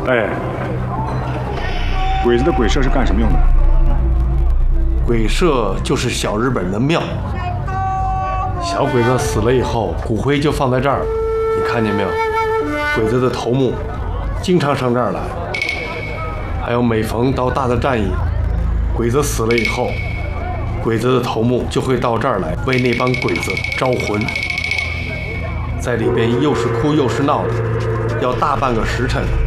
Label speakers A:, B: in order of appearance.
A: 哎，鬼子的鬼社是干什么用的？
B: 鬼社就是小日本的庙。小鬼子死了以后，骨灰就放在这儿，你看见没有？鬼子的头目经常上这儿来。还有每逢到大的战役，鬼子死了以后，鬼子的头目就会到这儿来为那帮鬼子招魂，在里边又是哭又是闹的，要大半个时辰